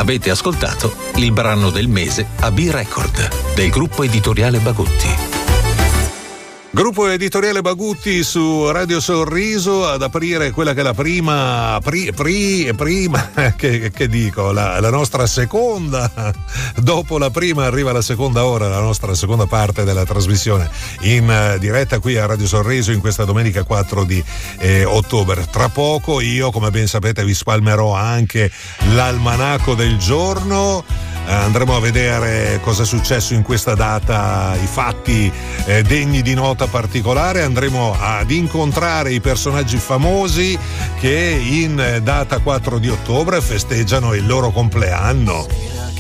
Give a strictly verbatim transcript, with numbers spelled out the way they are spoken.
Avete ascoltato il brano del mese a B-Record del gruppo editoriale Bagutti. Gruppo editoriale Bagutti su Radio Sorriso ad aprire quella che è la prima pri, pri, prima che, che dico la, la nostra seconda, dopo la prima arriva la seconda ora, la nostra seconda parte della trasmissione in diretta qui a Radio Sorriso in questa domenica quattro di eh, ottobre. Tra poco io, come ben sapete, vi spalmerò anche l'almanacco del giorno. Andremo a vedere cosa è successo in questa data, i fatti eh, degni di nota particolare. Andremo ad incontrare i personaggi famosi che in data quattro di ottobre festeggiano il loro compleanno.